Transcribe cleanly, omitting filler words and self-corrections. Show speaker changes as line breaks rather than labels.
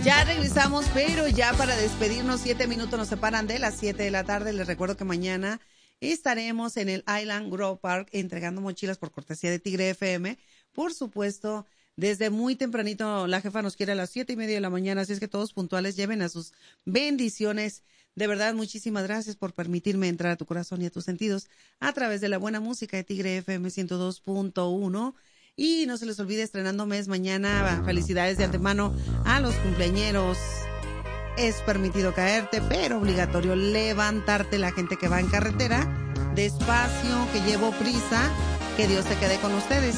Ya regresamos, pero ya para despedirnos, 7 minutos nos separan de las 7 de la tarde. Les recuerdo que mañana estaremos en el Island Grove Park entregando mochilas por cortesía de Tigre FM. Por supuesto, desde muy tempranito la jefa nos quiere a las 7:30 de la mañana, así es que todos puntuales lleven a sus bendiciones. De verdad, muchísimas gracias por permitirme entrar a tu corazón y a tus sentidos a través de la buena música de Tigre FM 102.1. Y no se les olvide, estrenando mes mañana, felicidades de antemano a los cumpleañeros. Es permitido caerte, pero obligatorio levantarte. La gente que va en carretera, despacio, que llevo prisa, que Dios te quede con ustedes.